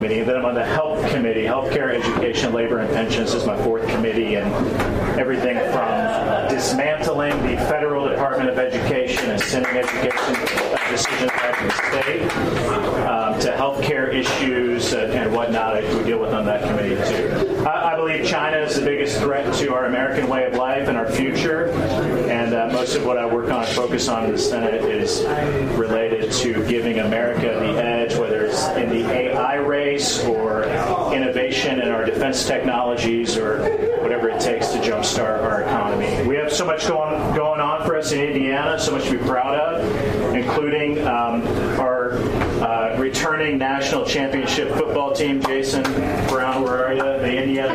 Then I'm on the Health Committee. Healthcare, Education, Labor, and Pensions is my fourth committee, and everything from dismantling the Federal Department of Education and sending education decisions back to the state to healthcare issues and whatnot we deal with on that committee too. I believe China is the biggest threat to our American way of life and our future, and most of what I work on and focus on in the Senate is related to giving America the edge, whether it's in the AI race or innovation in our defense technologies or whatever it takes to jumpstart our economy. We have so much going on for us in Indiana, so much to be proud of, including our returning national championship football team. Jason Brown, where are you? The Indiana.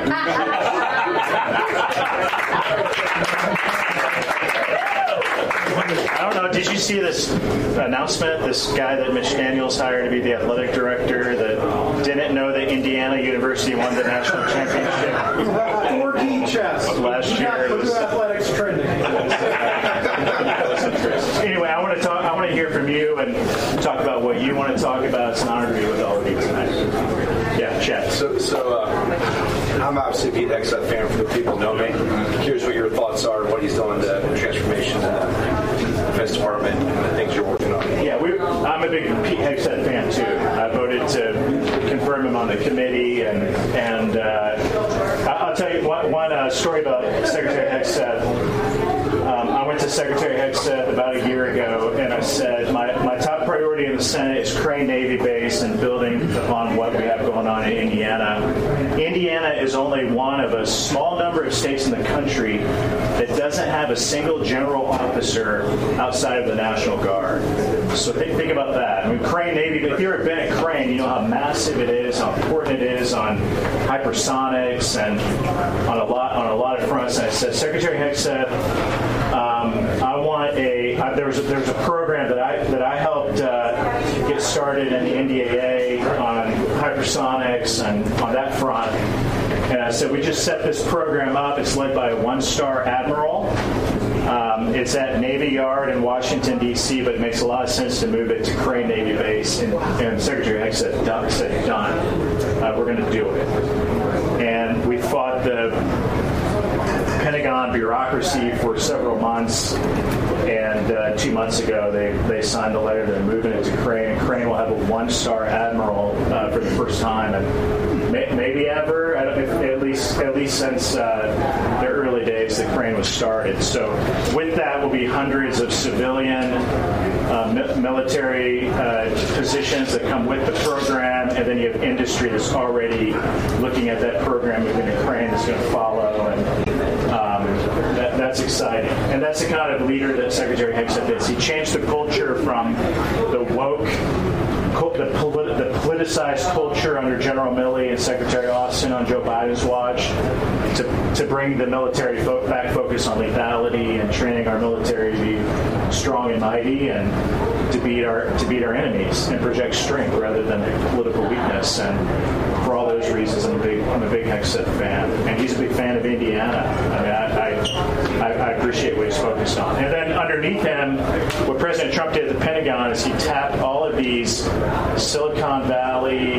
I don't know, did you see this announcement? This guy that Mitch Daniels hired to be the athletic director that didn't know that Indiana University won the national championship? Or chess. Last year. It was athletics trending. Anyway, I want to hear from you and talk about what you want to talk about. It's an honor to be with all of you tonight. Yeah, Chad. So I'm obviously a Pete Hegseth fan for the people who know me. I'm curious what your thoughts are on what he's doing to transformation in the Defense Department and the things you're working on. Yeah, I'm a big Pete Hegseth fan too. I voted to confirm him on the committee, and I'll tell you one story about Secretary Hegseth. I went to Secretary Hegseth about a year ago, and I said my top priority in the Senate is Crane Navy Base and building upon what we have going on in Indiana. Indiana is only one of a small number of states in the country that doesn't have a single general officer outside of the National Guard. So think about that. I mean, Crane Navy, if you've ever been at Crane, you know how massive it is, how important it is on hypersonics and on a lot of fronts. And I said, Secretary Hegseth, there was a program that I helped get started in the NDAA on hypersonics and on that front. And I said, we just set this program up. It's led by a one-star admiral. It's at Navy Yard in Washington, D.C., but it makes a lot of sense to move it to Crane Navy Base. And Secretary Hegseth said, done. We're going to do it. And we fought the Pentagon bureaucracy for several months, and 2 months ago they signed the letter. They're moving it to Crane. Crane will have a one-star admiral for the first time, and maybe ever, at least since the early days that Crane was started. So with that will be hundreds of civilian military positions that come with the program, and then you have industry that's already looking at that program moving to Crane that's going to follow, and that's exciting. And that's the kind of leader that Secretary Hegseth is. He changed the culture from the woke, the politicized culture under General Milley and Secretary Austin on Joe Biden's watch to bring the military back focus on lethality and training our military to be strong and mighty and to beat our enemies and project strength rather than political weakness. And for all those reasons, I'm a big Hegseth fan, and he's a big fan of Indiana. I mean, I appreciate what he's focused on. And then underneath him, what President Trump did at the Pentagon is he tapped all of these Silicon Valley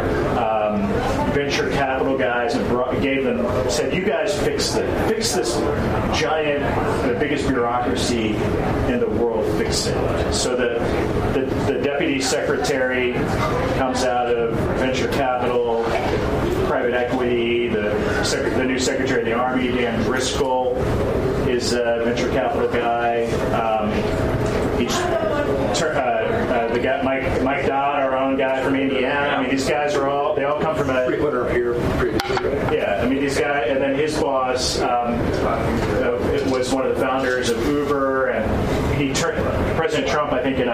venture capital guys and said, you guys fix this giant, the biggest bureaucracy in the world, fix it. So the deputy secretary comes out of venture capital, private equity. The new secretary of the Army, Dan Driscoll, is a venture capital guy. The guy Mike Dodd, our own guy from Indiana. I mean, these guys they all come from a Twitter here previously. Yeah, I mean, these guys, and then his boss was one of the founders of Uber, and President Trump, I think, in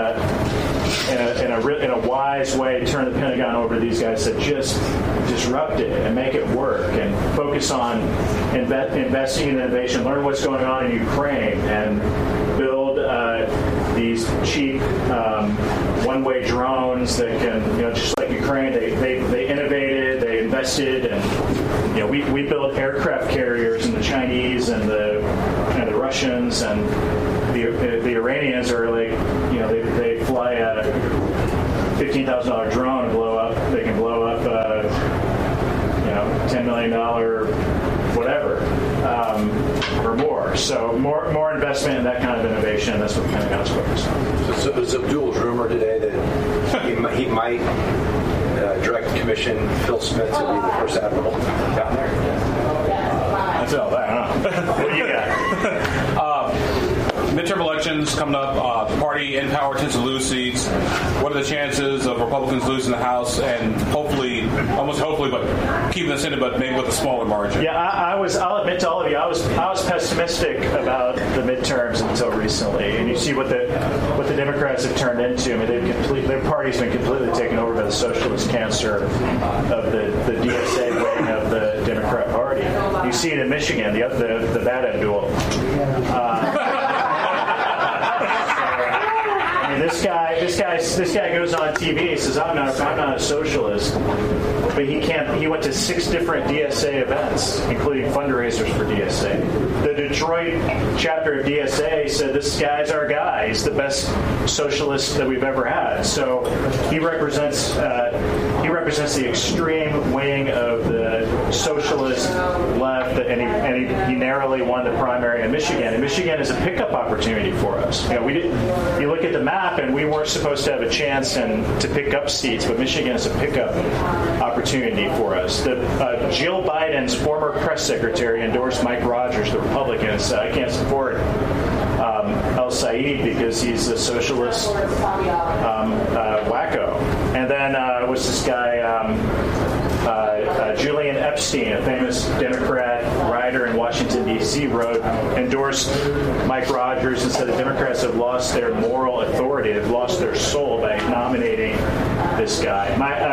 a wise way, turned the Pentagon over to these guys, said just disrupt it and make it work and focus on investing in innovation, learn what's going on in Ukraine, and build these cheap one-way drones that can, just like Ukraine, they innovated, they invested, and we built aircraft carriers, and the Chinese and the Russians and the Iranians are like, they fly a $15,000 drone and they can blow up $10 million whatever, or more. So more investment in that kind of innovation. That's what Pentagon's focused on. So there's Abdul's rumor today that he might direct commission Phil Smith to be the first admiral down there. That's all that, huh? What do you got? Midterm elections coming up. The party in power tends to lose seats. What are the chances of Republicans losing the House and hopefully, but keeping the Senate, but maybe with a smaller margin? Yeah, I'll admit to all of you, I was pessimistic about the midterms until recently, and you see what the Democrats have turned into. I mean, their party's been completely taken over by the socialist cancer of the DSA wing of the Democrat Party. You see it in Michigan, the bad Abdul. This guy goes on TV. He says, "I'm not a socialist," but he went to 6 different DSA events, including fundraisers for DSA. The Detroit chapter of DSA said, "This guy's our guy. He's the best socialist that we've ever had." So he represents the extreme wing of the socialist left, and he narrowly won the primary in Michigan. And Michigan is a pickup opportunity for us. You look at the map, and we weren't supposed to have a chance to pick up seats, but Michigan is a pickup opportunity for us. Jill Biden's former press secretary endorsed Mike Rogers, the Republican, and said, "I can't support El Said because he's a socialist wacko." And then was this guy Julian Epstein, a famous Democrat writer in Washington, D.C., endorsed Mike Rogers and said the Democrats have lost their moral authority, they've lost their soul by nominating this guy.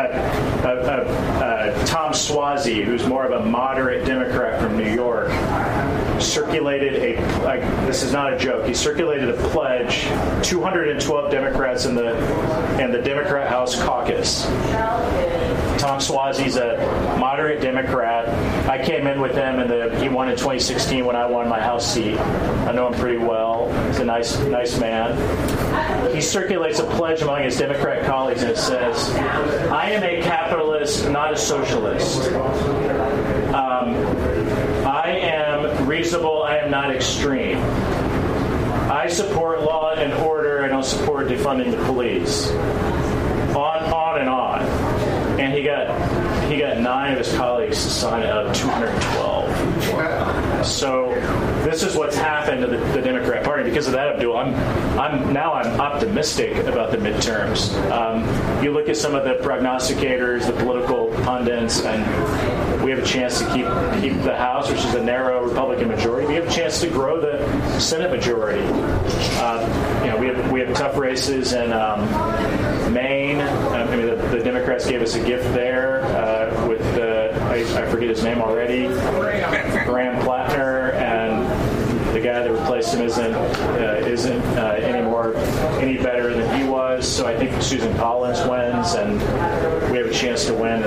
Tom Suozzi, who's more of a moderate Democrat from New York, circulated this is not a joke, he circulated a pledge, 212 Democrats in the Democrat House caucus. Tom Suozzi's a moderate Democrat. I came in with him, and he won in 2016 when I won my House seat. I know him pretty well. He's a nice man. He circulates a pledge among his Democrat colleagues, and it says, "I am a capitalist, not a socialist. I am reasonable. I am not extreme. I support law and order. I don't support defunding the police." On and on. And he got 9 of his colleagues to sign it out of 212. So this is what's happened to the Democrat Party. Because of that, Abdul, I'm optimistic about the midterms. You look at some of the prognosticators, the political pundits, and we have a chance to keep the House, which is a narrow Republican majority. We have a chance to grow the Senate majority. We have tough races in Maine. The Democrats gave us a gift there with I forget his name already, Graham Plattner, and the guy that replaced him isn't any better than he was. So I think Susan Collins wins, and we have a chance to win.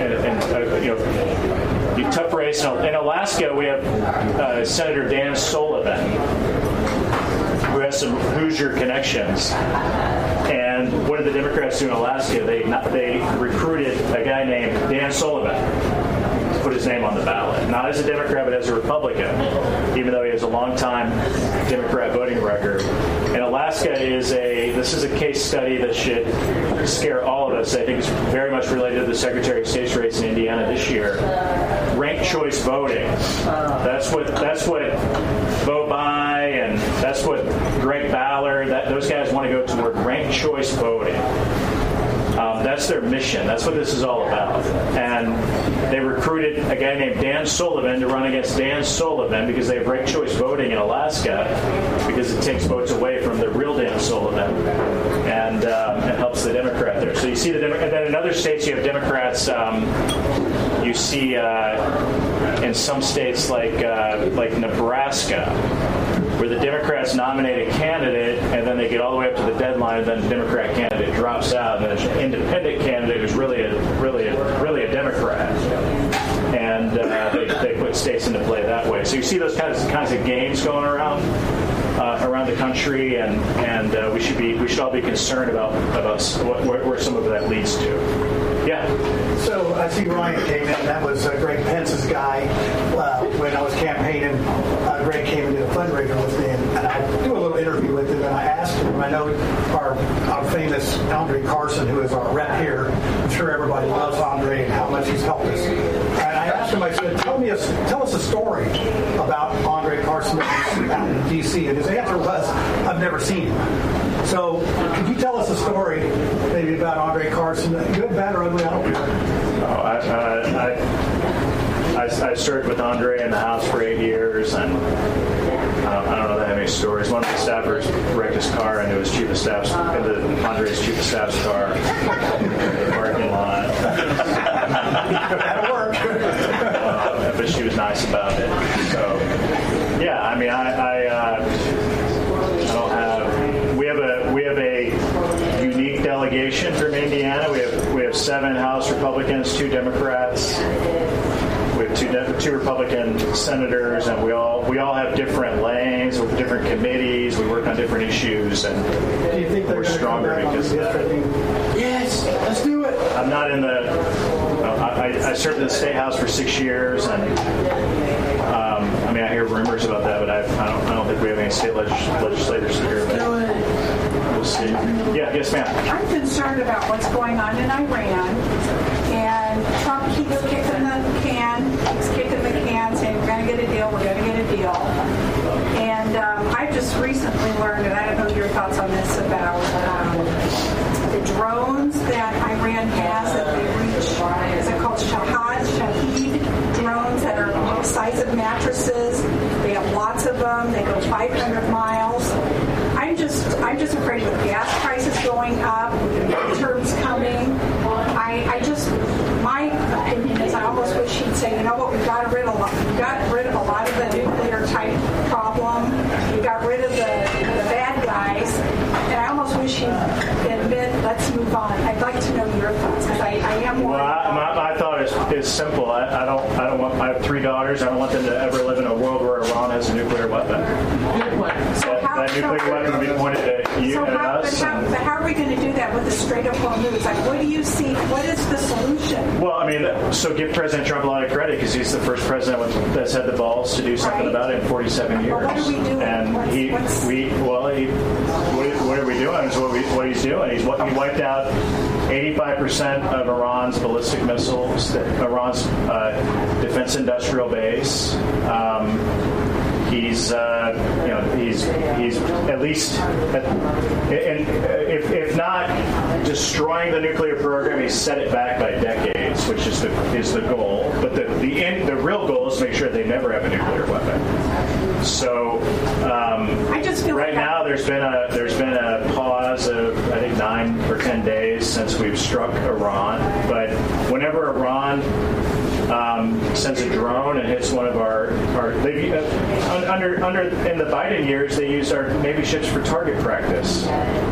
Tough race in Alaska. We have Senator Dan Sullivan, who has some Hoosier connections. And what did the Democrats do in Alaska? They recruited a guy named Dan Sullivan to put his name on the ballot. Not as a Democrat, but as a Republican, even though he has a long-time Democrat voting record. And Alaska this is a case study that should scare all of us. I think it's very much related to the Secretary of State's race in Indiana this year. Ranked choice voting. That's what Vote By and that's what Greg Ballard, those guys want to go toward ranked choice voting. That's their mission. That's what this is all about. And they recruited a guy named Dan Sullivan to run against Dan Sullivan because they have ranked choice voting in Alaska because it takes votes away from the real Dan Sullivan and it helps the Democrat there. So you see and then in other states you have Democrats. You see in some states like Nebraska, where the Democrats nominate a candidate and then they get all the way up to the deadline and then the Democrat candidate drops out and then there's an independent candidate who's really a Democrat. And they put states into play that way. So you see those kinds of games going around the country, and we should all be concerned about where some of that leads to. Yeah. So I see Ryan came in. That was Greg Pence's guy. When I was campaigning, Greg came and did a fundraiser with me, and I do a little interview with him. And I asked him. I know our famous Andre Carson, who is our rep here. I'm sure everybody loves Andre and how much he's helped us. And I asked him. I said, "Tell us a story about Andre Carson out in D.C." And his answer was, "I've never seen him." So, could you tell us a story, maybe about Andre Carson, good, bad, or ugly? I don't care. I served with Andre in the House for 8 years, and I don't know that many stories. One of the staffers wrecked his car into his chief of staff's, Andre's chief of staff's car in the parking lot. That'll work. But she was nice about it. So, yeah, I mean, I don't have. We have a unique delegation from Indiana. We have 7 House Republicans, 2 Democrats. We have 2 Republican senators, and we all have different lanes with different committees. We work on different issues, and Do you think we're stronger because of that. Yes, let's do it. I'm not in the. I served in the State House for 6 years, and I mean, I hear rumors about that, but I don't think we have any state legislators here. But we'll see. Yeah, yes, ma'am. I'm concerned about what's going on in Iran, and Trump keeps kicking the can, saying we're going to get a deal, And I've just recently learned, and I don't know your thoughts on this, about the drones that Iran has that they reach. Is it called Shahed drones that are the size of mattresses? They have lots of them. They go 500 miles. I'm just afraid with gas prices going up, with the midterms coming. My opinion is I almost wish he'd say, you know what, we got rid of a lot of the nuclear type problem. We got rid of the bad guys, and I almost wish he'd admit, let's move on. I'd like to know your thoughts, because I am worried. Well, my thought is simple. I don't want. I have 3 daughters. I don't want them to ever live in a world where Iran has a nuclear weapon. That nuclear weapon will be pointed at you and us. But how are we going to do that with the Strait of Hormuz? Like, what do you see? What is the solution? Well, I mean, so give President Trump a lot of credit because he's the first president that's had the balls to do something about it in 47 years. Well, what are we doing? And what are we doing? Is what he's doing. He wiped out 85% of Iran's ballistic missiles, Iran's defense industrial base. He's at least, and if not destroying the nuclear program, he's set it back by decades, which is the goal. But the real goal is to make sure they never have a nuclear weapon. So I just feel right now there's been a pause of I think 9 or 10 days since we've struck Iran. But whenever Iran sends a drone and hits one of our in the Biden years they used our Navy ships for target practice,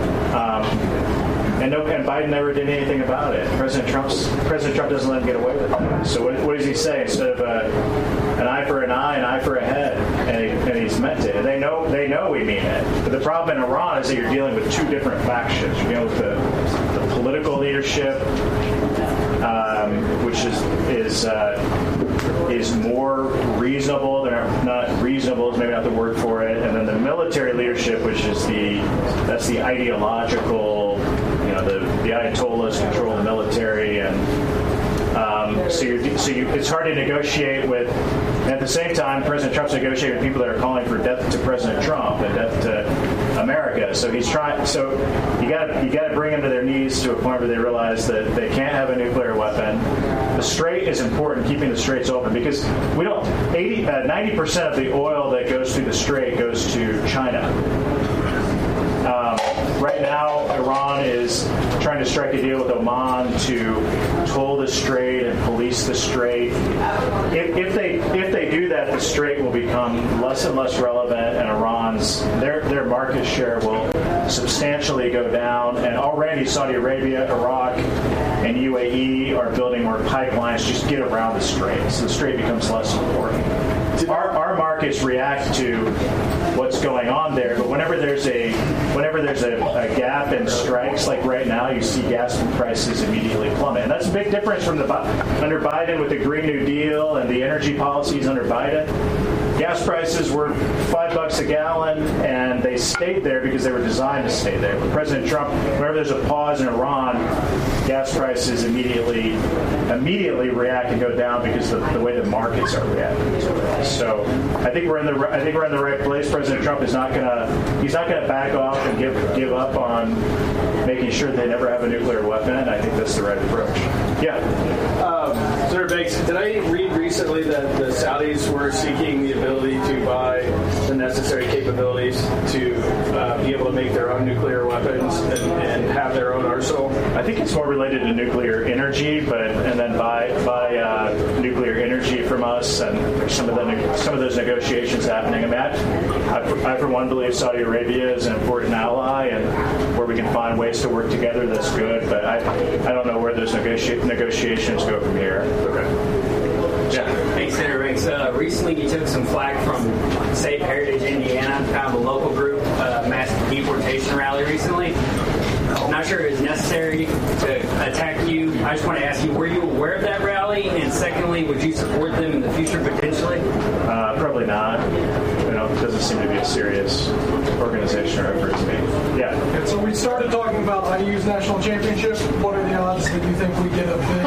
and Biden never did anything about it. President Trump doesn't let him get away with it. So what does he say? Instead of an eye for an eye, an eye for a head, and he's meant it. And they know we mean it. But the problem in Iran is that you're dealing with 2 different factions. You're dealing with the political leadership, which is more reasonable. They're not reasonable is maybe not the word for it. And then the military leadership, which is that's the ideological, the Ayatollahs control the military, and it's hard to negotiate with. At the same time, President Trump's negotiating with people that are calling for death to President Trump and death to America. So he's trying. So you got to bring them to their knees to a point where they realize that they can't have a nuclear weapon. The Strait is important, keeping the Straits open, because we don't. 90% of the oil that goes through the Strait goes to China. Right now, Iran is trying to strike a deal with Oman to toll the Strait and police the Strait. If they do that, the Strait will become less and less relevant, and Iran's their market share will substantially go down. And already Saudi Arabia, Iraq, and UAE are building more pipelines just to get around the Strait, so the Strait becomes less important. Our our markets react to what's going on there. But whenever there's a gap in strikes, like right now, you see gas prices immediately plummet. And that's a big difference from under Biden with the Green New Deal and the energy policies under Biden. Gas prices were $5 a gallon, and they stayed there because they were designed to stay there. With President Trump, whenever there's a pause in Iran, gas prices immediately react and go down because of the way the markets are reacting to it. So I think we're in the right place. President Trump is not gonna back off and give up on making sure they never have a nuclear weapon. I think that's the right approach. Yeah. Senator Banks, did I read recently that the Saudis were seeking the ability to buy the necessary capabilities to be able to make their own nuclear weapons and have their own arsenal? I think it's more related to nuclear energy, and then buy nuclear energy from us, and there's some of those negotiations happening. I mean, I for one believe Saudi Arabia is an important ally, and where we can find ways to work together, that's good. But I don't know where those negotiations go from here. Okay. Yeah. Hey, Senator Banks. Recently, you took some flack from Safe Heritage Indiana, kind of a local group, mass deportation rally recently. I'm not sure it was necessary to attack you. I just want to ask you, were you aware of that rally? And secondly, would you support them in the future potentially? Probably not. It doesn't seem to be a serious organization or effort to me. Yeah. And so we started talking about how to use national championship. What are the odds that you think we get a bid?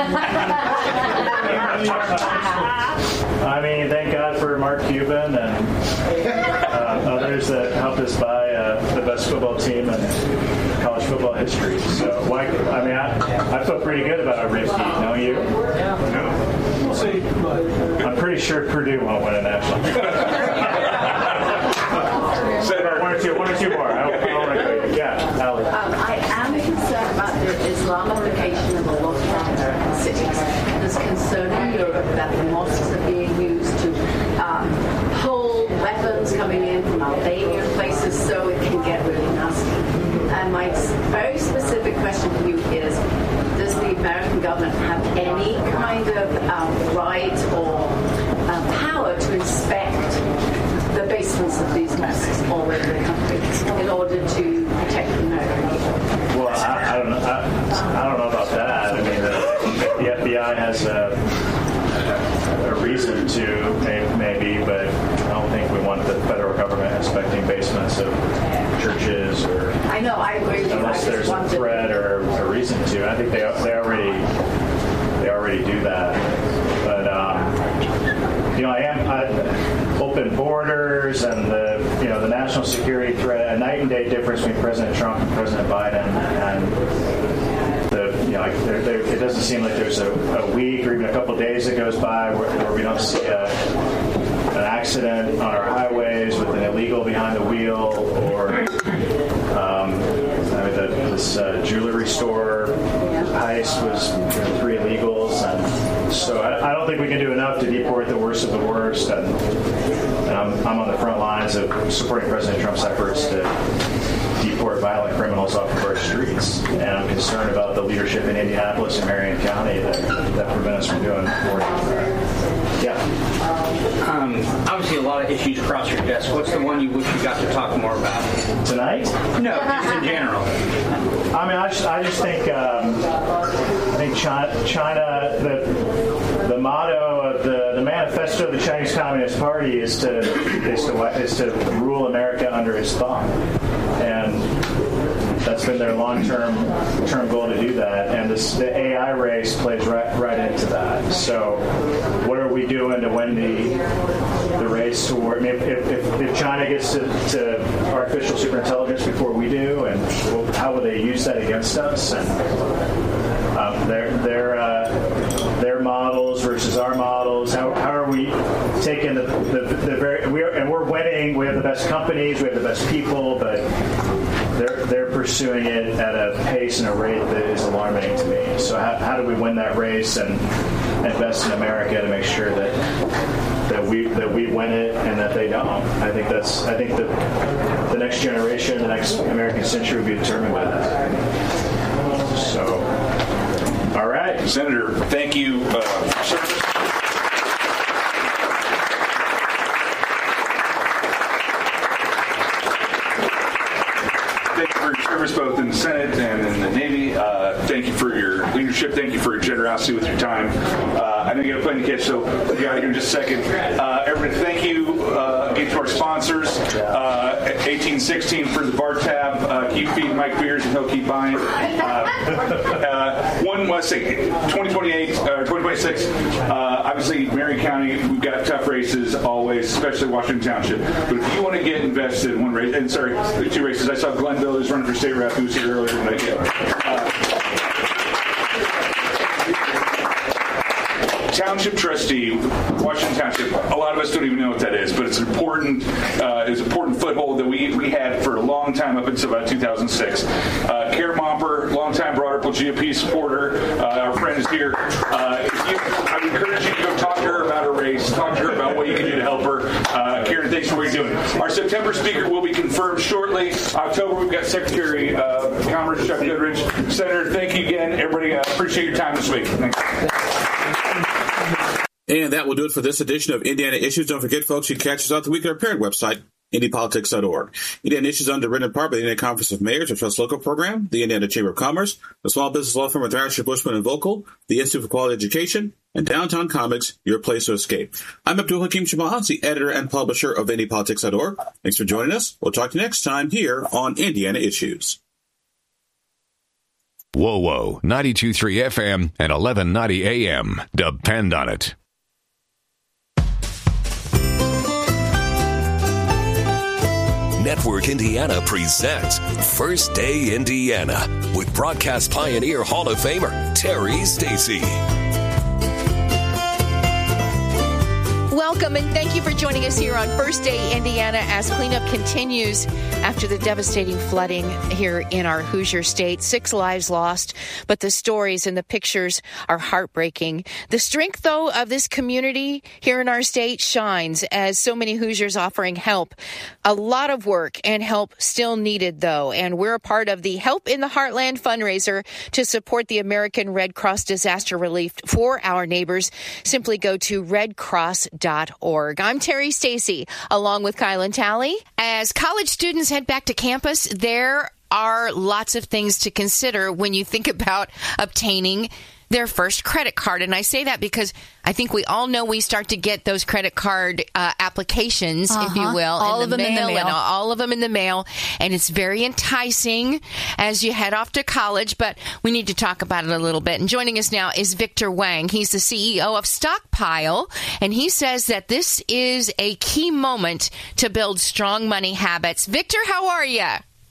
I mean, thank God for Mark Cuban and others that helped us buy the best football team in college football history. So, I feel pretty good about our repeat. Don't you? Yeah. No. We'll see. I'm pretty sure Purdue won't win a national. One or two more. Yeah, Allie. I am concerned about the Islamification of a lot of American cities. There's concern in Europe that the mosques are being used to hold weapons coming in from Albania and places, so it can get really nasty. And my very specific question for you is, does the American government have any kind of right or power to inspect the basements of these mosques all over the country in order to protect the American people? Well, I don't know. I don't know about that. I mean, the FBI has a reason to, maybe, but I don't think we want the federal government inspecting basements of churches or. I know. I agree with you. Unless there's a threat or a reason to. I think they already do that. But open borders and the national security threat, a night and day difference between President Trump and President Biden, and it doesn't seem like there's a week or even a couple of days that goes by where we don't see an accident on our highways with an illegal behind the wheel, or this jewelry store heist was 3 illegals, and so I don't think we can do enough to deport the worst of the worst. And I'm on the front lines of supporting President Trump's efforts to deport violent criminals off of our streets, and I'm concerned about the leadership in Indianapolis and Marion County that prevent us from doing more. Yeah. Obviously, a lot of issues across your desk. What's the one you wish you got to talk more about tonight? No, just in general. I mean, I just think China. The motto of the manifesto of the Chinese Communist Party is to rule America under its thumb, and that's been their long-term goal to do that. And the AI race plays right into that. So, what are we doing to win the race toward? I mean, if China gets to artificial superintelligence before we do, and how will they use that against us? And their models versus our models. How are we taking we're winning. We have the best companies, we have the best people, but they're pursuing it at a pace and a rate that is alarming to me. So how do we win that race and invest in America to make sure that we win it and that they don't? I think the next generation, the next American century will be determined by that. So, all right, Senator, thank you for service. generosity with your time. I know you got a plane to catch, so we'll be out of here in just a second. Everybody, thank you again to our sponsors. 1816 for the bar tab. Keep feeding Mike beers and he'll keep buying. 2028 or 2026. Obviously, Marion County, we've got tough races always, especially Washington Township. But if you want to get invested in one race, and sorry, 2 races. I saw Glenville is running for state rep. Who was here earlier tonight. Township trustee, Washington Township. A lot of us don't even know what that is, but it's an important foothold that we had for a long time up until about 2006. Karen Momper, longtime Broad Ripple GOP supporter, our friend is here. I would encourage you to go talk to her about her race, talk to her about what you can do to help her. Karen, thanks for what you're doing. Our September speaker will be confirmed shortly. October, we've got Secretary of Commerce Chuck Goodrich. Senator, thank you again. Everybody, appreciate your time this week. Thanks. And that will do it for this edition of Indiana Issues. Don't forget, folks, you can catch us on the week at our parent website, IndyPolitics.org. Indiana Issues underwritten in part by the Indiana Conference of Mayors, a Trust Local program, the Indiana Chamber of Commerce, the Small Business Law Firm of Thrasher, Bushman & Vocal, the Institute for Quality Education, and Downtown Comics, your place to escape. I'm Abdul Hakim Shahbaz, the editor and publisher of IndyPolitics.org. Thanks for joining us. We'll talk to you next time here on Indiana Issues. Whoa, 92.3 FM and 1190 AM. Depend on it. Network Indiana presents First Day Indiana with broadcast pioneer Hall of Famer Terry Stacy. Welcome and thank you for joining us here on First Day Indiana as cleanup continues after the devastating flooding here in our Hoosier state. 6 lives lost, but the stories and the pictures are heartbreaking. The strength, though, of this community here in our state shines as so many Hoosiers offering help. A lot of work and help still needed, though, and we're a part of the Help in the Heartland fundraiser to support the American Red Cross disaster relief for our neighbors. Simply go to redcross.org. I'm Terry Stacy, along with Kylan Talley. As college students head back to campus, there are lots of things to consider when you think about obtaining their first credit card. And I say that because I think we all know we start to get those credit card applications, if you will, all of them in the mail. All of them in the mail. And it's very enticing as you head off to college, but we need to talk about it a little bit. And joining us now is Victor Wang. He's the CEO of Stockpile, and he says that this is a key moment to build strong money habits. Victor, how are you?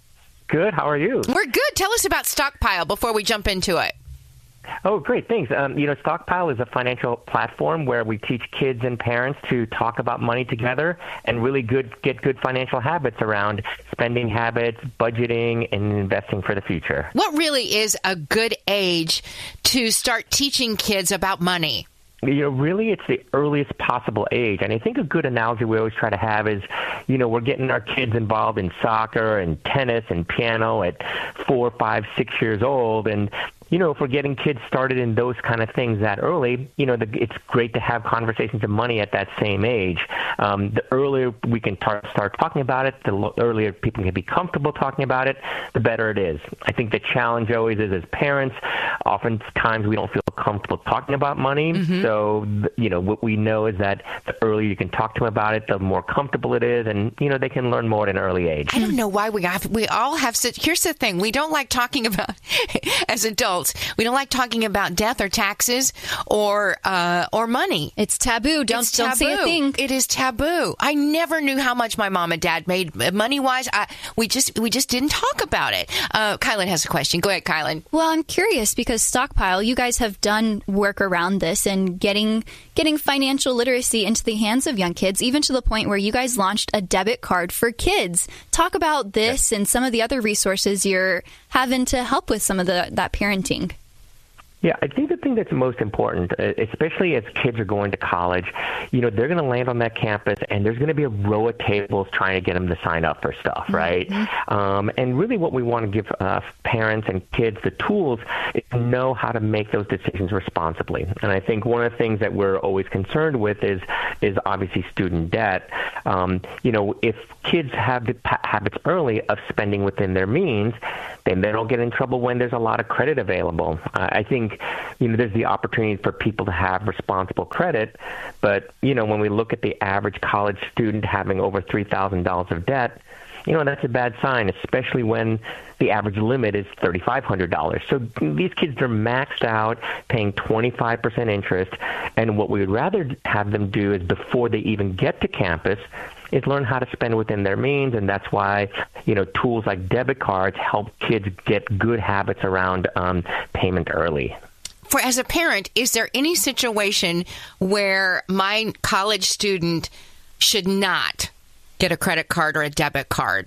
Good. How are you? We're good. Tell us about Stockpile before we jump into it. Oh, great. Thanks. Stockpile is a financial platform where we teach kids and parents to talk about money together and really get good financial habits around spending habits, budgeting, and investing for the future. What really is a good age to start teaching kids about money? Really, it's the earliest possible age. And I think a good analogy we always try to have is, we're getting our kids involved in soccer and tennis and piano at 4, 5, 6 years old. And if we're getting kids started in those kind of things that early, it's great to have conversations of money at that same age. The earlier we can start talking about it, the earlier people can be comfortable talking about it, the better it is. I think the challenge always is as parents, oftentimes we don't feel comfortable talking about money. Mm-hmm. So, what we know is that the earlier you can talk to them about it, the more comfortable it is, and, they can learn more at an early age. I don't know why we all have such, here's the thing, we don't like talking about, as adults, we don't like talking about death or taxes or money. It's taboo. Don't say a thing. It is taboo. I never knew how much my mom and dad made money-wise. We just didn't talk about it. Kylan has a question. Go ahead, Kylan. Well, I'm curious because Stockpile, you guys have done work around this and getting financial literacy into the hands of young kids, even to the point where you guys launched a debit card for kids. Talk about this and some of the other resources you're having to help with some of that parenting. Yeah, I think the thing that's most important, especially as kids are going to college, they're going to land on that campus and there's going to be a row of tables trying to get them to sign up for stuff, right? Mm-hmm. And really what we want to give parents and kids the tools is to know how to make those decisions responsibly. And I think one of the things that we're always concerned with is obviously student debt. If kids have the habits early of spending within their means, Then they don't get in trouble when there's a lot of credit available. I think, there's the opportunity for people to have responsible credit, but, when we look at the average college student having over $3,000 of debt, that's a bad sign, especially when the average limit is $3,500. So these kids are maxed out, paying 25% interest, and what we would rather have them do is before they even get to campus is learn how to spend within their means, and that's why, tools like debit cards help kids get good habits around payment early. As a parent, is there any situation where my college student should not get a credit card or a debit card?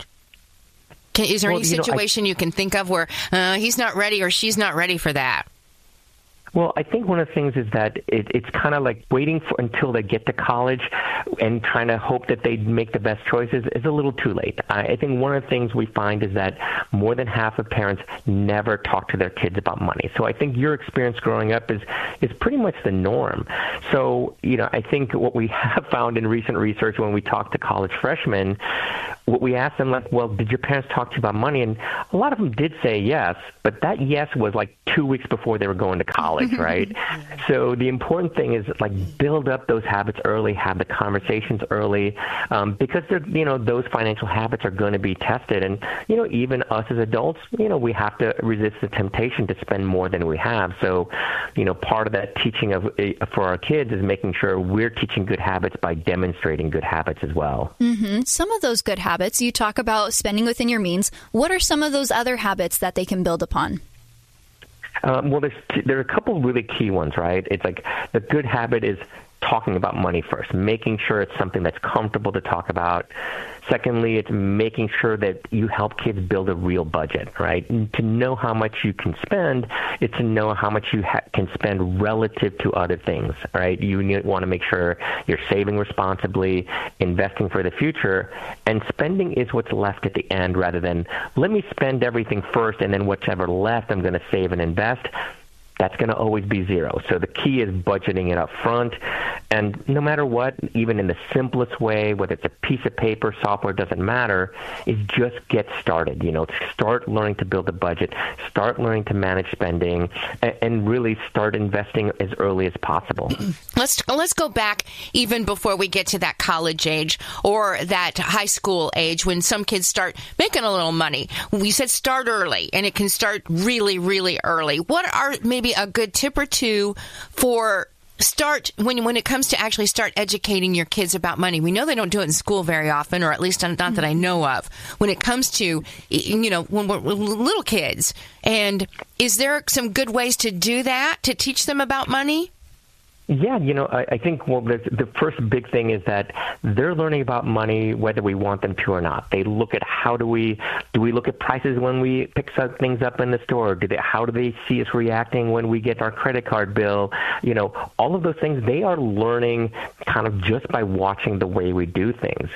Is there any situation you can think of where he's not ready or she's not ready for that? Well, I think one of the things is that it's kind of like waiting until they get to college and trying to hope that they make the best choices is a little too late. I think one of the things we find is that more than half of parents never talk to their kids about money. So I think your experience growing up is pretty much the norm. So, I think what we have found in recent research when we talk to college freshmen, what we asked them, well, did your parents talk to you about money? And a lot of them did say yes, but that yes was 2 weeks before they were going to college, right? So the important thing is build up those habits early, have the conversations early, because those financial habits are going to be tested. And, even us as adults, we have to resist the temptation to spend more than we have. So, part of that teaching for our kids is making sure we're teaching good habits by demonstrating good habits as well. Mm-hmm. Some of those good habits, you talk about spending within your means. What are some of those other habits that they can build upon? Well, there are a couple really key ones, right? It's the good habit is talking about money first, making sure it's something that's comfortable to talk about. Secondly, it's making sure that you help kids build a real budget, right? And to know how much you can spend is to know how much you can spend relative to other things, right? You want to make sure you're saving responsibly, investing for the future, and spending is what's left at the end rather than let me spend everything first and then whatever left I'm going to save and invest. That's going to always be zero. So the key is budgeting it up front. And no matter what, even in the simplest way, whether it's a piece of paper, software, doesn't matter, is just get started. Start learning to build a budget, start learning to manage spending, and really start investing as early as possible. Let's go back even before we get to that college age or that high school age when some kids start making a little money. We said start early, and it can start really, really early. What are maybe a good tip or two for when it comes to actually start educating your kids about money? We know they don't do it in school very often, or at least not that I know of, when it comes to, when we're little kids. And is there some good ways to do that, to teach them about money? Yeah, I think, the first big thing is that they're learning about money whether we want them to or not. They look at do we look at prices when we pick things up in the store? How do they see us reacting when we get our credit card bill? All of those things, they are learning kind of just by watching the way we do things.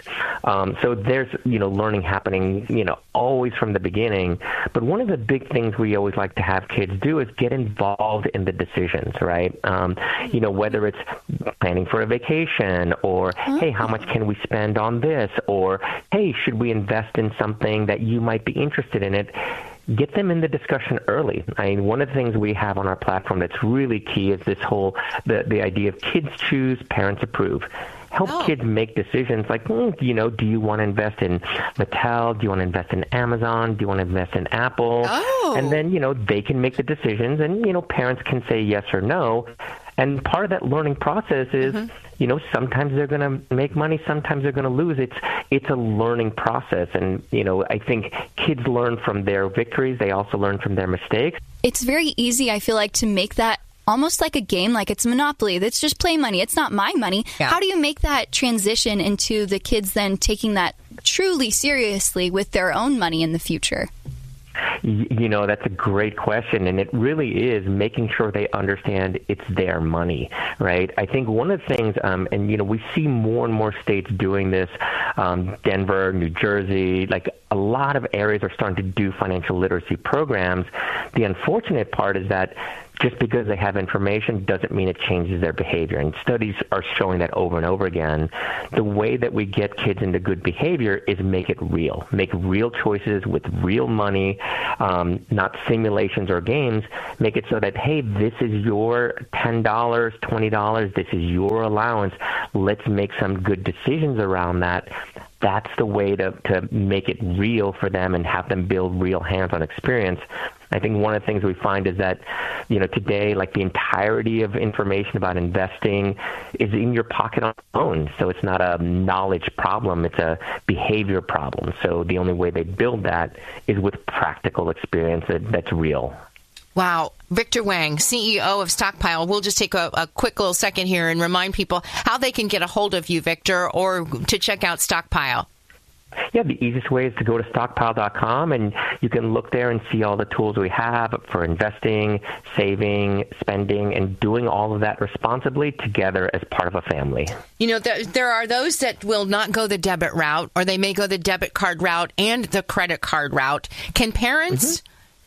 So there's, learning happening, always from the beginning. But one of the big things we always like to have kids do is get involved in the decisions, right? Whether it's planning for a vacation or, hey, how much can we spend on this? Or, hey, should we invest in something that you might be interested in it? Get them in the discussion early. One of the things we have on our platform that's really key is this whole, the idea of kids choose, parents approve. Help kids make decisions like, do you want to invest in Mattel? Do you want to invest in Amazon? Do you want to invest in Apple? And then, they can make the decisions and, parents can say yes or no. And part of that learning process is, sometimes they're going to make money, sometimes they're going to lose. It's a learning process. And, I think kids learn from their victories. They also learn from their mistakes. It's very easy, I feel like, to make that almost like a game, like it's Monopoly. That's just play money. It's not my money. Yeah. How do you make that transition into the kids then taking that truly seriously with their own money in the future? That's a great question, and it really is making sure they understand it's their money, right? I think one of the things, and we see more and more states doing this, Denver, New Jersey, a lot of areas are starting to do financial literacy programs. The unfortunate part is that just because they have information doesn't mean it changes their behavior. And studies are showing that over and over again. The way that we get kids into good behavior is make it real. Make real choices with real money, not simulations or games. Make it so that, hey, this is your $10, $20, this is your allowance. Let's make some good decisions around that. That's the way to make it real for them and have them build real hands-on experience. I think one of the things we find is that, today, like the entirety of information about investing is in your pocket on your own. So it's not a knowledge problem, it's a behavior problem. So the only way they build that is with practical experience that's real. Wow. Victor Wang, CEO of Stockpile. We'll just take a quick little second here and remind people how they can get a hold of you, Victor, or to check out Stockpile. Yeah, the easiest way is to go to stockpile.com, and you can look there and see all the tools we have for investing, saving, spending, and doing all of that responsibly together as part of a family. There are those that will not go the debit route, or they may go the debit card route and the credit card route. Can parents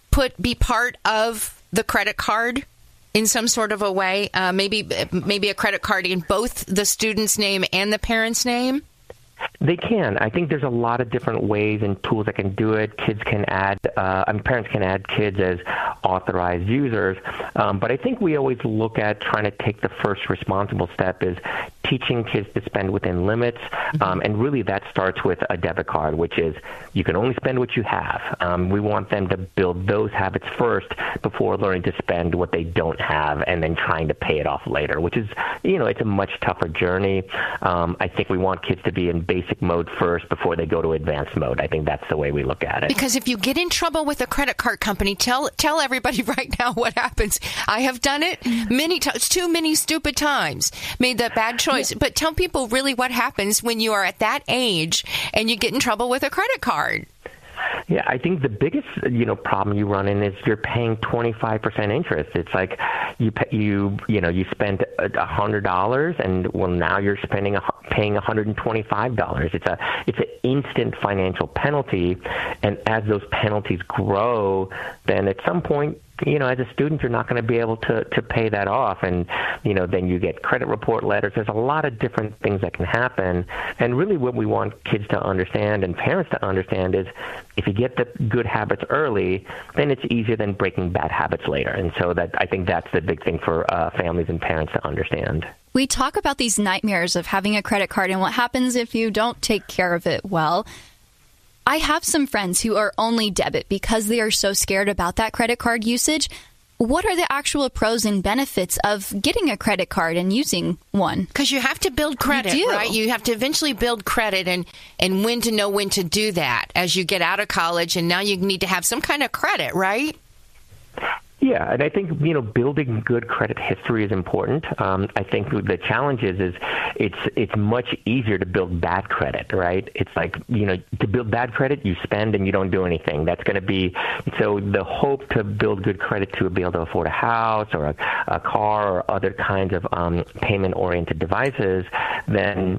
be part of the credit card in some sort of a way? Maybe a credit card in both the student's name and the parent's name? They can. I think there's a lot of different ways and tools that can do it. Kids can add, parents can add kids as authorized users. But I think we always look at trying to take the first responsible step is teaching kids to spend within limits. And really that starts with a debit card, which is you can only spend what you have. We want them to build those habits first before learning to spend what they don't have and then trying to pay it off later, which is, it's a much tougher journey. I think we want kids to be in basic mode first before they go to advanced mode. I think that's the way we look at it. Because if you get in trouble with a credit card company, tell everybody right now what happens. I have done it many times, too many stupid times, made that bad choice. Yeah. But tell people really what happens when you are at that age and you get in trouble with a credit card. Yeah, I think the biggest, problem you run in is you're paying 25% interest. It's like you spent $100 and now you're paying $125. It's an instant financial penalty, and as those penalties grow, then at some point, as a student, you're not going to be able to pay that off. And, then you get credit report letters. There's a lot of different things that can happen. And really what we want kids to understand and parents to understand is if you get the good habits early, then it's easier than breaking bad habits later. And so I think that's the big thing for families and parents to understand. We talk about these nightmares of having a credit card and what happens if you don't take care of it well. I have some friends who are only debit because they are so scared about that credit card usage. What are the actual pros and benefits of getting a credit card and using one? Because you have to build credit, right? You have to eventually build credit and when to know when to do that as you get out of college, and now you need to have some kind of credit, right? Yeah, and I think, building good credit history is important. I think the challenge is it's much easier to build bad credit, right? It's like, to build bad credit, you spend and you don't do anything. That's going to be, so the hope to build good credit to be able to afford a house or a car or other kinds of payment-oriented devices, then,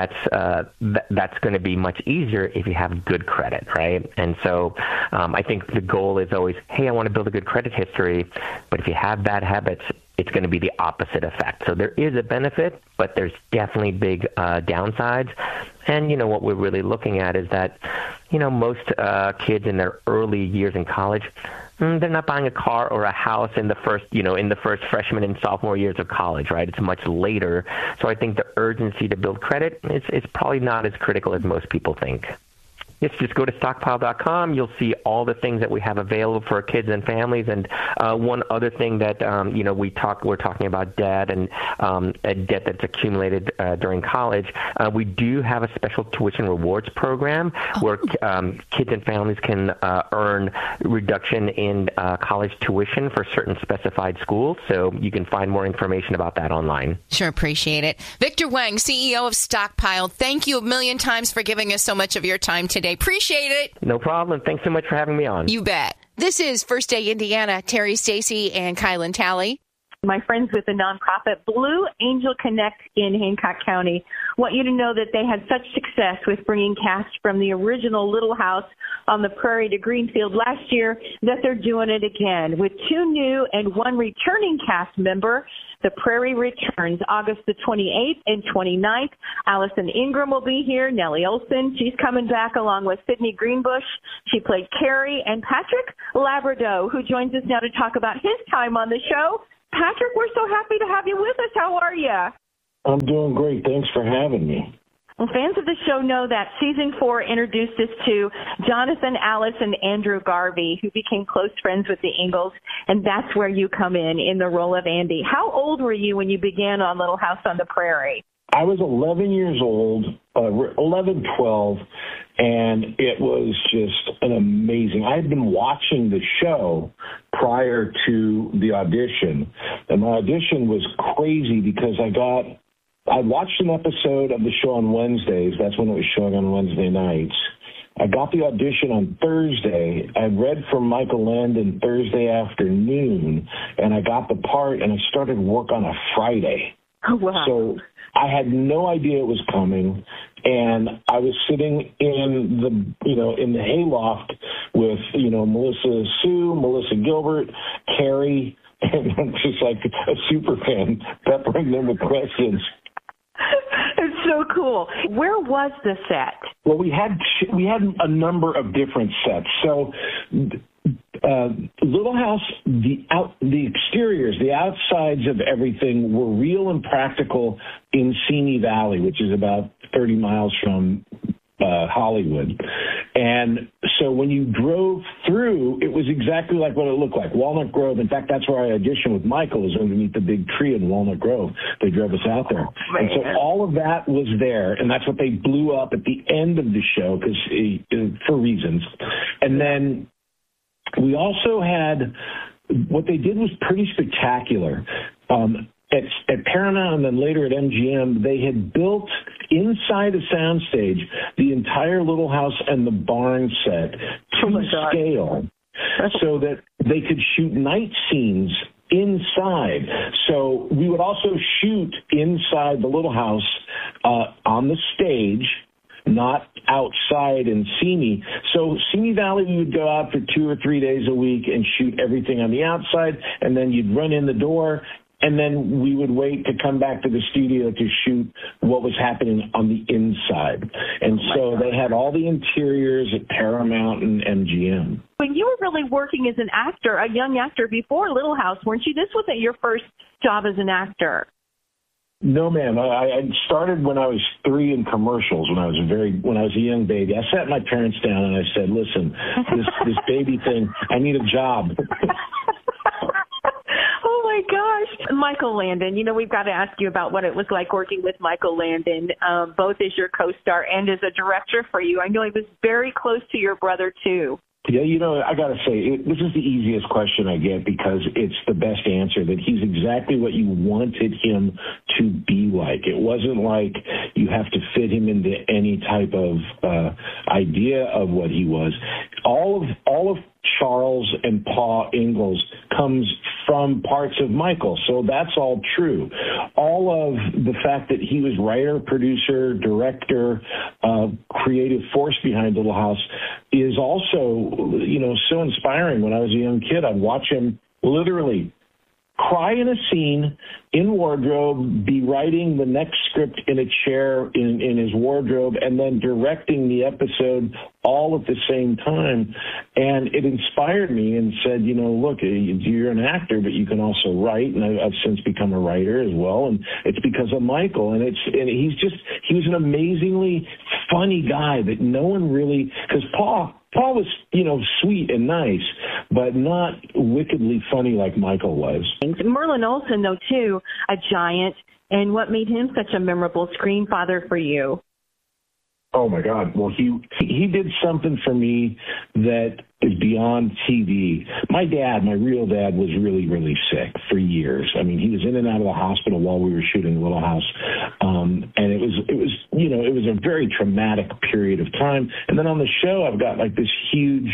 that's going to be much easier if you have good credit, right? And so I think the goal is always, hey, I want to build a good credit history. But if you have bad habits, it's going to be the opposite effect. So there is a benefit, but there's definitely big downsides. And, what we're really looking at is that, most kids in their early years in college, they're not buying a car or a house in the first freshman and sophomore years of college, right? It's much later. So I think the urgency to build credit is probably not as critical as most people think. Yes, just go to stockpile.com. You'll see all the things that we have available for kids and families. And one other thing that we're talking about debt and debt that's accumulated during college. We do have a special tuition rewards program where kids and families can earn reduction in college tuition for certain specified schools. So you can find more information about that online. Sure, appreciate it. Victor Wang, CEO of Stockpile. Thank you a million times for giving us so much of your time today. Appreciate it. No problem. Thanks so much for having me on. You bet. This is First Day Indiana. Terry Stacy and Kylan Talley. My friends with the nonprofit Blue Angel Connect in Hancock County want you to know that they had such success with bringing cast from the original Little House on the Prairie to Greenfield last year that they're doing it again with 2 new and 1 returning cast member. The Prairie returns August the 28th and 29th. Allison Ingram will be here. Nellie Olson, she's coming back along with Sydney Greenbush. She played Carrie, and Patrick Labrador, who joins us now to talk about his time on the show. Patrick, we're so happy to have you with us. How are you? I'm doing great. Thanks for having me. Well, fans of the show know that Season 4 introduced us to Jonathan, Alice, and Andrew Garvey, who became close friends with the Ingalls, and that's where you come in the role of Andy. How old were you when you began on Little House on the Prairie? I was 11 years old, 11, 12, and it was just an amazing. I had been watching the show prior to the audition, and my audition was crazy because I watched an episode of the show on Wednesdays. That's when it was showing on Wednesday nights. I got the audition on Thursday. I read from Michael Landon Thursday afternoon, and I got the part, and I started work on a Friday. Oh, wow. So I had no idea it was coming, and I was sitting in the hayloft with, Melissa Sue, Melissa Gilbert, Carrie, and I'm just like a super fan, peppering them with questions. It's so cool. Where was the set? Well, we had a number of different sets. So Little House, the exteriors, the outsides of everything were real and practical in Simi Valley, which is about 30 miles from Hollywood. And so when you drove through, it was exactly like what it looked like. Walnut Grove. In fact, that's where I auditioned with Michael, is underneath the big tree in Walnut Grove. They drove us out there. And so all of that was there, and that's what they blew up at the end of the show for reasons. And then we also had, what they did was pretty spectacular. At Paramount and then later at MGM, they had built inside a soundstage the entire Little House and the barn set to scale so that they could shoot night scenes inside. So we would also shoot inside the Little House on the stage, not outside in Simi. So Simi Valley, we would go out for 2 or 3 days a week and shoot everything on the outside, and then you'd run in the door, and then we would wait to come back to the studio to shoot what was happening on the inside. And so they had all the interiors at Paramount and MGM. When you were really working as an actor, a young actor before Little House, weren't you? This wasn't your first job as an actor. No, ma'am. I started when I was 3 in commercials. When I was a young baby, I sat my parents down and I said, "Listen, this baby thing, I need a job." Oh my gosh. Michael Landon, we've got to ask you about what it was like working with Michael Landon, both as your co-star and as a director for you. I know he was very close to your brother too. Yeah, I got to say, this is the easiest question I get because it's the best answer, that he's exactly what you wanted him to be like. It wasn't like you have to fit him into any type of idea of what he was. All of Charles and Pa Ingalls comes from parts of Michael, so that's all true. All of the fact that he was writer, producer, director, creative force behind Little House is also, so inspiring. When I was a young kid, I'd watch him literally cry in a scene in wardrobe, be writing the next script in a chair in his wardrobe, and then directing the episode all at the same time. And it inspired me and said, look, you're an actor, but you can also write. And I've since become a writer as well. And it's because of Michael. And he was an amazingly funny guy that no one really, because Paul was, sweet and nice, but not wickedly funny like Michael was. Merlin Olsen, though, too, a giant. And what made him such a memorable screen father for you? Oh, my God. Well, he did something for me that is beyond TV. My real dad, was really, really sick for years. I mean, he was in and out of the hospital while we were shooting Little House. And it was a very traumatic period of time. And then on the show, I've got like this huge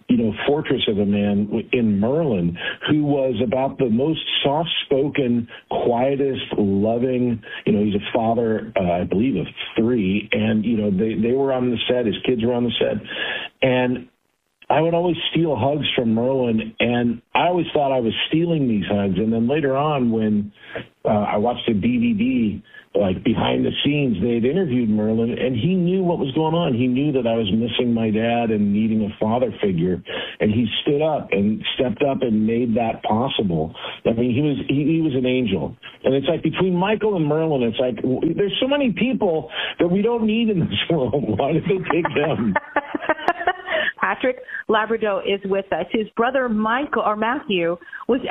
fortress of a man in Merlin, who was about the most soft-spoken, quietest, loving. He's a father, I believe, of 3, and they were on the set. His kids were on the set, and I would always steal hugs from Merlin, and I always thought I was stealing these hugs. And then later on, when I watched a DVD, like behind the scenes, they had interviewed Merlin, and he knew what was going on. He knew that I was missing my dad and needing a father figure, and he stood up and stepped up and made that possible. I mean, he was an angel. And it's like between Michael and Merlin, it's like there's so many people that we don't need in this world. Why did they take them? Patrick Labrador is with us. His brother Matthew was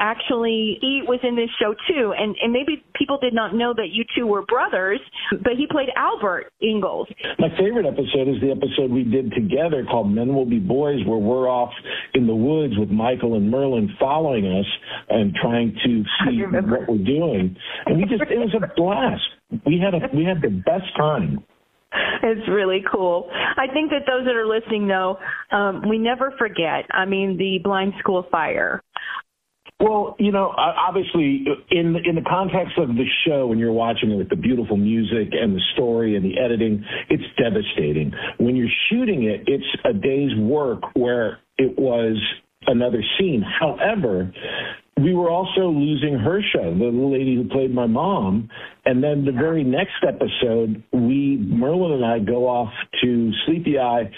in this show too, and maybe people did not know that you two were brothers, but he played Albert Ingalls. My favorite episode is the episode we did together called Men Will Be Boys, where we're off in the woods with Michael and Merlin following us and trying to see what we're doing. And it was a blast. We had the best time. It's really cool. I think that those that are listening, though, we never forget. I mean, the blind school fire. Well, obviously, in the context of the show, when you're watching it with the beautiful music and the story and the editing, it's devastating. When you're shooting it, it's a day's work where it was another scene. However, we were also losing Hersha, the little lady who played my mom. And then the very next episode, Merlin and I go off to Sleepy Eye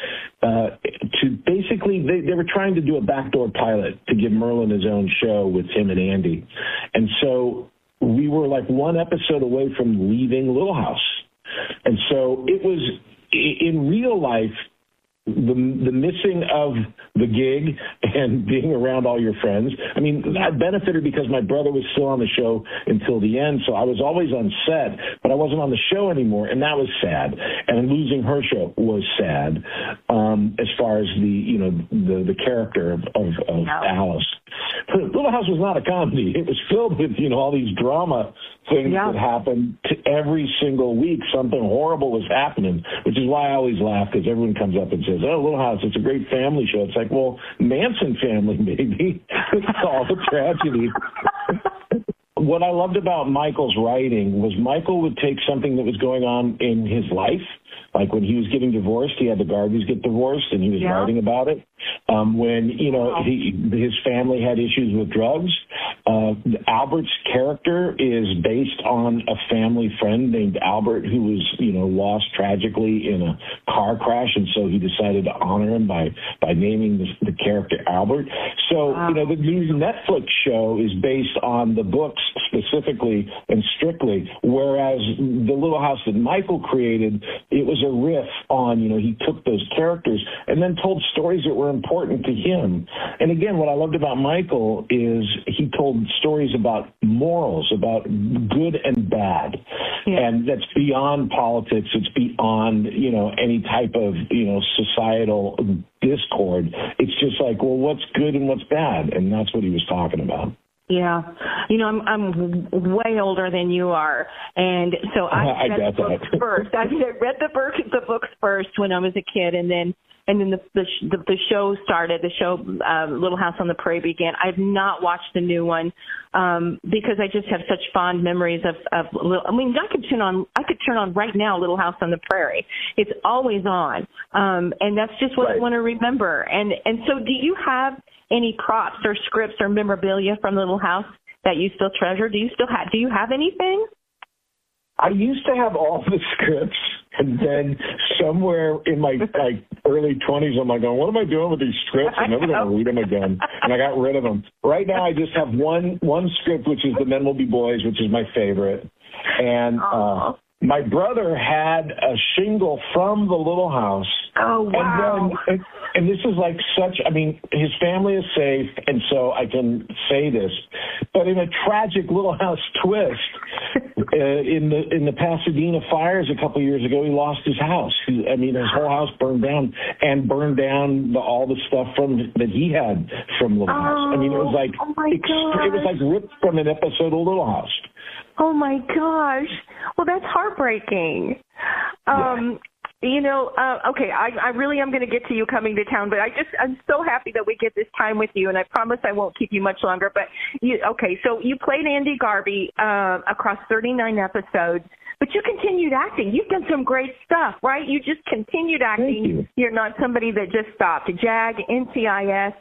to basically, they were trying to do a backdoor pilot to give Merlin his own show with him and Andy. And so we were like one episode away from leaving Little House. And so it was, in real life, the missing of the gig and being around all your friends. I mean, I benefited because my brother was still on the show until the end, so I was always on set, but I wasn't on the show anymore, and that was sad. And losing Hersha was sad, as far as the character of Alice. But Little House was not a comedy. It was filled with, all these drama things that happened to every single week. Something horrible was happening, which is why I always laugh, because everyone comes up and says, "Oh, Little House, it's a great family show." It's like, well, Manson family, maybe. It's all the tragedy. What I loved about Michael's writing was Michael would take something that was going on in his life, like when he was getting divorced, he had the Garveys get divorced, and he was writing about it. When, his family had issues with drugs. Albert's character is based on a family friend named Albert who was, lost tragically in a car crash, and so he decided to honor him by naming the character Albert. So, the new Netflix show is based on the books specifically and strictly, whereas the Little House that Michael created, it was a riff on, he took those characters and then told stories that were important to him. And again, what I loved about Michael is he told stories about morals, about good and bad. And that's beyond politics. It's beyond, any type of, societal discord. It's just like, well, what's good and what's bad? And that's what he was talking about. Yeah. I'm way older than you are. And so I read the books first. I read the books first when I was a kid, and then the show started. The show Little House on the Prairie began. I've not watched the new one because I just have such fond memories of I could turn on right now Little House on the Prairie. It's always on, and that's just what I want to remember. And so, do you have any props or scripts or memorabilia from Little House that you still treasure? Do you have anything? I used to have all the scripts, and then somewhere in my early 20s, I'm like, what am I doing with these scripts? I'm never going to read them again. And I got rid of them. Right now, I just have one script, which is The Men Will Be Boys, which is my favorite. And my brother had a shingle from the Little House. Oh, wow. And this is like his family is safe, and so I can say this. But in a tragic Little House twist, in the Pasadena fires a couple of years ago, he lost his house. His whole house burned down, and burned down all the stuff that he had from Little House. It was like it was like ripped from an episode of Little House. Oh my gosh! Well, that's heartbreaking. Okay, I really am going to get to you coming to town, but I'm so happy that we get this time with you, and I promise I won't keep you much longer. But so you played Andy Garvey across 39 episodes, but you continued acting. You've done some great stuff, right? You just continued acting. Thank you. You're not somebody that just stopped. JAG, NCIS,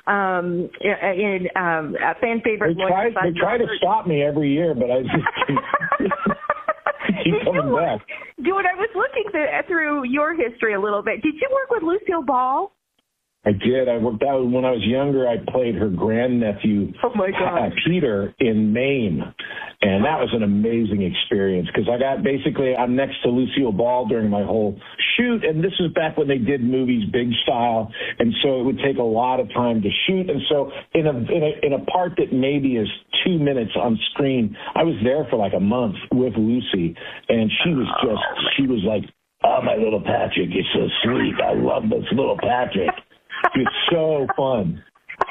a fan favorite. They try to stop me every year, but I just keep coming back. Dude, I was looking through your history a little bit. Did you work with Lucille Ball? I did. I worked out when I was younger. I played her grandnephew, Peter, in Maine, and that was an amazing experience because I'm next to Lucille Ball during my whole shoot, and this is back when they did movies big style, and so it would take a lot of time to shoot, and so in a part that maybe is 2 minutes on screen, I was there for like a month with Lucy, and she was like, "Oh, my little Patrick, you're so sweet. I love this little Patrick." It's so fun.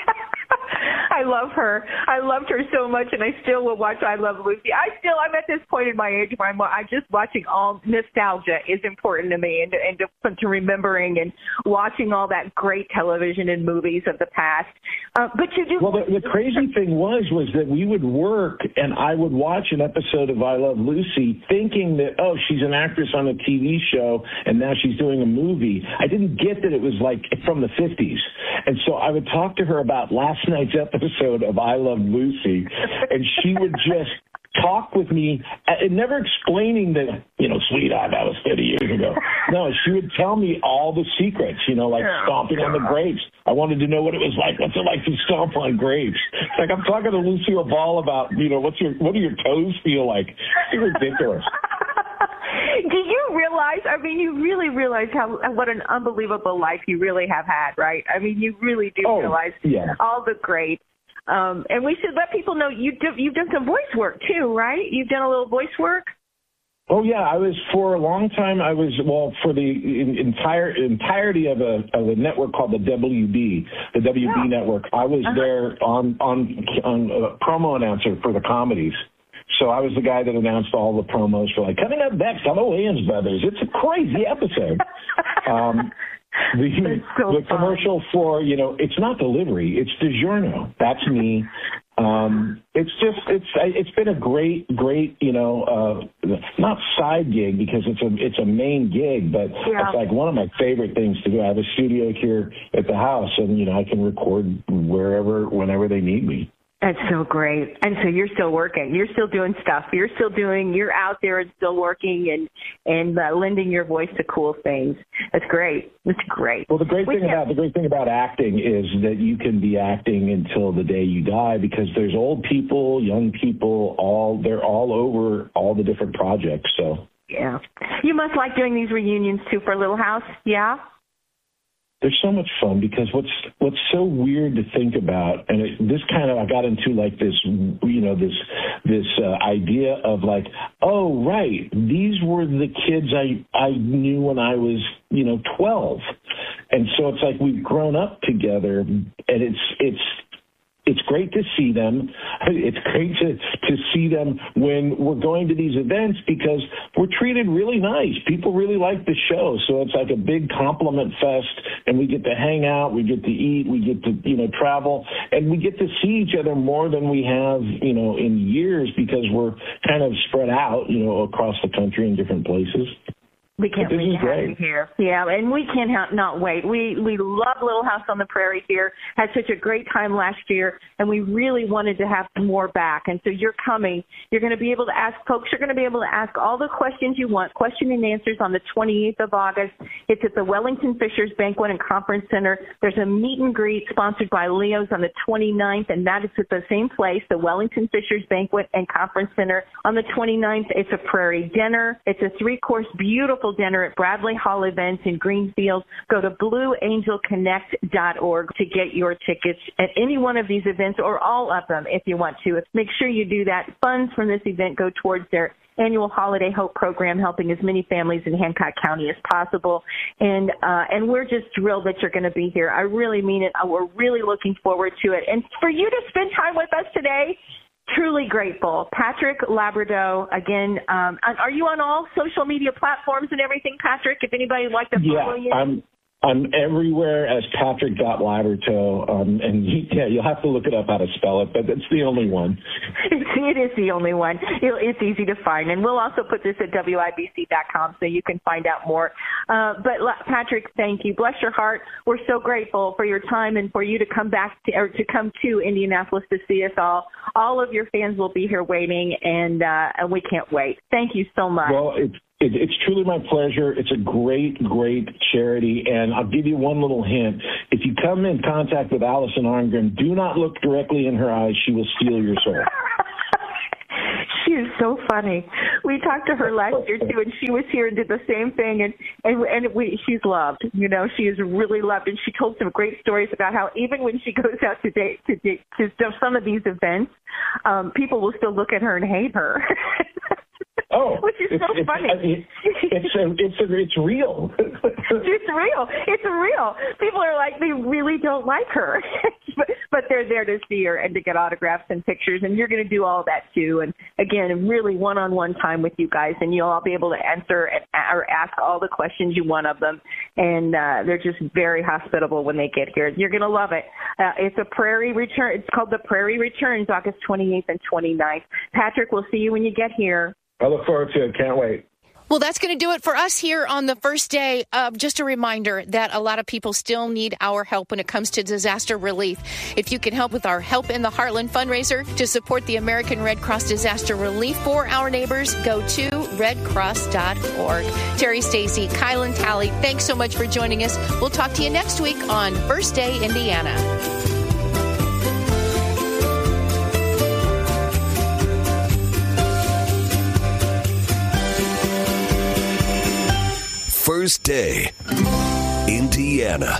I love her. I loved her so much, and I still will watch I Love Lucy. I'm at this point in my age where I'm just watching all nostalgia is important to me, and to remembering and watching all that great television and movies of the past. But you do. Well, the crazy thing was that we would work, and I would watch an episode of I Love Lucy thinking that, oh, she's an actress on a TV show, and now she's doing a movie. I didn't get that it was like from the 50s. And so I would talk to her about last night's episode of I Love Lucy, and she would just talk with me, and never explaining that, sweetheart, that was 30 years ago. No, she would tell me all the secrets, like stomping on the grapes. I wanted to know what it was like. What's it like to stomp on grapes? It's like I'm talking to Lucille Ball about, what do your toes feel like? It's ridiculous. Do you realize, you really realize what an unbelievable life you really have had, right? You really do realize all the great. And we should let people know you've done some voice work too, right? You've done a little voice work? Oh yeah, for a long time. For the entirety of a network called the WB, network. I was there on a promo announcer for the comedies. So I was the guy that announced all the promos for coming up next on the Wayans Brothers. It's a crazy episode. The commercial for, it's not delivery, it's DiGiorno. That's me. It's been a great, not side gig because it's a main gig, but it's like one of my favorite things to do. I have a studio here at the house, and I can record whenever they need me. That's so great. And so you're still working. You're still doing stuff. You're out there and still working and lending your voice to cool things. That's great. It's great. Well, the great thing about acting is that you can be acting until the day you die because there's old people, young people, they're all over all the different projects. So yeah. You must like doing these reunions too for Little House. Yeah. They're so much fun because what's so weird to think about, and I got into this idea of oh right, these were the kids I knew when I was 12, and so it's like we've grown up together, and it's great to see them. It's great to see them when we're going to these events because we're treated really nice. People really like the show. So it's like a big compliment fest, and we get to hang out, we get to eat, we get to, travel, and we get to see each other more than we have, in years because we're kind of spread out, across the country in different places. We can't wait to have you here. Yeah, and we cannot wait. We love Little House on the Prairie here. Had such a great time last year, and we really wanted to have more back. And so you're coming. You're going to be able to ask folks. You're going to be able to ask all the questions you want, question and answers on the 28th of August. It's at the Wellington Fishers Banquet and Conference Center. There's a meet and greet sponsored by Leo's on the 29th, and that is at the same place, the Wellington Fishers Banquet and Conference Center. On the 29th, it's a prairie dinner. It's a 3-course beautiful dinner at Bradley Hall Events in Greenfield. Go to blueangelconnect.org to get your tickets at any one of these events or all of them if you want to. Make sure you do that. Funds from this event go towards their annual Holiday Hope program, helping as many families in Hancock County as possible. And we're just thrilled that you're going to be here. I really mean it. We're really looking forward to it. And for you to spend time with us today, Truly grateful. Patrick Labrador, again, are you on all social media platforms and everything, Patrick? If anybody would like to follow you? I'm everywhere as Patrick.Labrador, and you'll have to look it up how to spell it, but it's the only one. It is the only one. It's easy to find, and we'll also put this at WIBC.com so you can find out more. But Patrick, thank you. Bless your heart. We're so grateful for your time and for you to come to come to Indianapolis to see us all. All of your fans will be here waiting, and we can't wait. Thank you so much. Well, it's truly my pleasure. It's a great, great charity. And I'll give you one little hint. If you come in contact with Allison Arngrim, do not look directly in her eyes. She will steal your soul. She is so funny. We talked to her last year, too, and she was here and did the same thing. And she's loved. You know, she is really loved. And she told some great stories about how even when she goes out to some of these events, people will still look at her and hate her. Oh, which is so funny. It's real. It's real. It's real. People are like, they really don't like her, but they're there to see her and to get autographs and pictures. And you're going to do all that too. And again, really one-on-one time with you guys, and you'll all be able to answer or ask all the questions you want of them. And they're just very hospitable when they get here. You're going to love it. It's a Prairie Return. It's called the Prairie Returns, August 28th and 29th. Patrick, we'll see you when you get here. I look forward to it. Can't wait. Well, that's going to do it for us here on the first day. Just a reminder that a lot of people still need our help when it comes to disaster relief. If you can help with our Help in the Heartland fundraiser to support the American Red Cross disaster relief for our neighbors, go to redcross.org. Terry Stacy, Kylan Talley, thanks so much for joining us. We'll talk to you next week on First Day Indiana. First Day Indiana.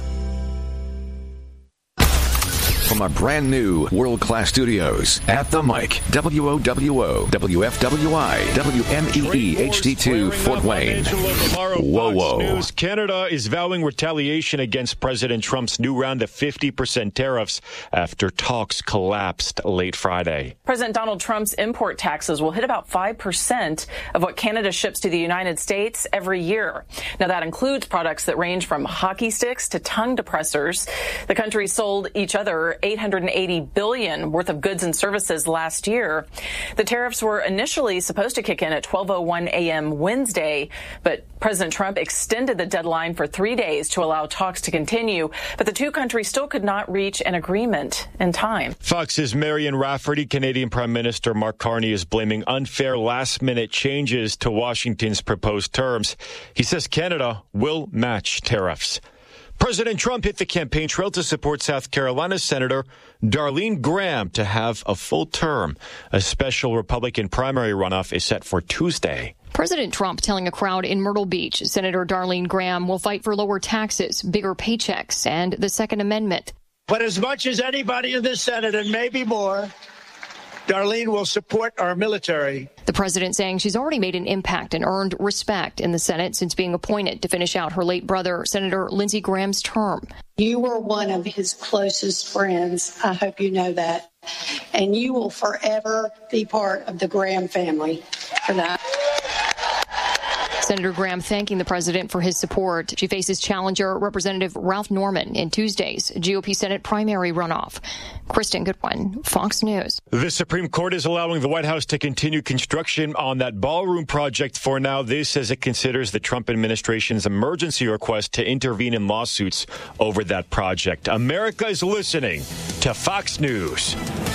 From our brand new world-class studios at the mic, WOWO, WFWI, WMEE HD2 Fort Wayne. Whoa. News. Canada is vowing retaliation against President Trump's new round of 50% tariffs after talks collapsed late Friday. President Donald Trump's import taxes will hit about 5% of what Canada ships to the United States every year. Now, that includes products that range from hockey sticks to tongue depressors. The country sold each other $880 billion worth of goods and services last year. The tariffs were initially supposed to kick in at 12:01 a.m. Wednesday, but President Trump extended the deadline for 3 days to allow talks to continue, but the two countries still could not reach an agreement in time. Fox's Marion Rafferty, Canadian Prime Minister Mark Carney is blaming unfair last-minute changes to Washington's proposed terms. He says Canada will match tariffs. President Trump hit the campaign trail to support South Carolina Senator Darlene Graham to have a full term. A special Republican primary runoff is set for Tuesday. President Trump telling a crowd in Myrtle Beach Senator Darlene Graham will fight for lower taxes, bigger paychecks, and the Second Amendment. But as much as anybody in this Senate, and maybe more, Darlene will support our military. The president saying she's already made an impact and earned respect in the Senate since being appointed to finish out her late brother, Senator Lindsey Graham's term. You were one of his closest friends. I hope you know that. And you will forever be part of the Graham family for that. Senator Graham thanking the president for his support. She faces challenger Representative Ralph Norman in Tuesday's GOP Senate primary runoff. Kristen Goodwin, Fox News. The Supreme Court is allowing the White House to continue construction on that ballroom project for now. This as it considers the Trump administration's emergency request to intervene in lawsuits over that project. America is listening to Fox News.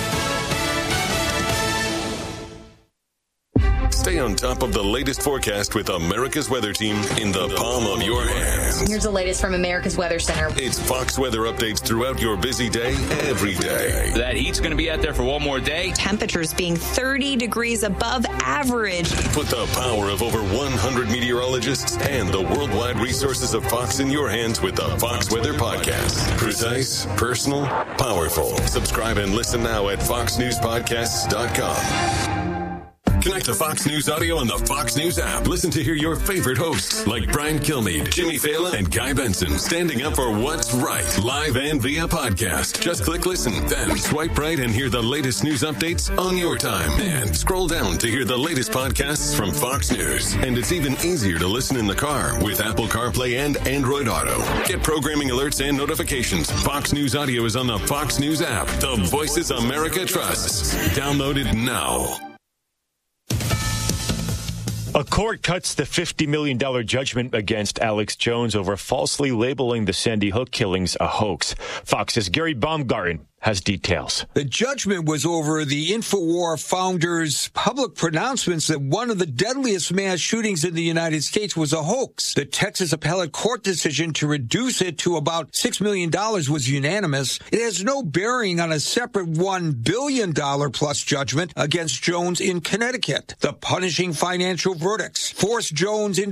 Stay on top of the latest forecast with America's Weather Team in the palm of your hands. Here's the latest from America's Weather Center. It's Fox weather updates throughout your busy day, every day. That heat's going to be out there for one more day. Temperatures being 30 degrees above average. Put the power of over 100 meteorologists and the worldwide resources of Fox in your hands with the Fox Weather Podcast. Precise, personal, powerful. Subscribe and listen now at foxnewspodcasts.com. Connect to Fox News Audio on the Fox News app. Listen to hear your favorite hosts like Brian Kilmeade, Jimmy Fallon, and Guy Benson standing up for what's right, live and via podcast. Just click listen, then swipe right and hear the latest news updates on your time. And scroll down to hear the latest podcasts from Fox News. And it's even easier to listen in the car with Apple CarPlay and Android Auto. Get programming alerts and notifications. Fox News Audio is on the Fox News app. The voices America trusts. Download it now. A court cuts the $50 million judgment against Alex Jones over falsely labeling the Sandy Hook killings a hoax. Fox's Gary Baumgarten has details. The judgment was over the InfoWar founder's public pronouncements that one of the deadliest mass shootings in the United States was a hoax. The Texas appellate court decision to reduce it to about $6 million was unanimous. It has no bearing on a separate $1 billion plus judgment against Jones in Connecticut. The punishing financial verdicts forced Jones into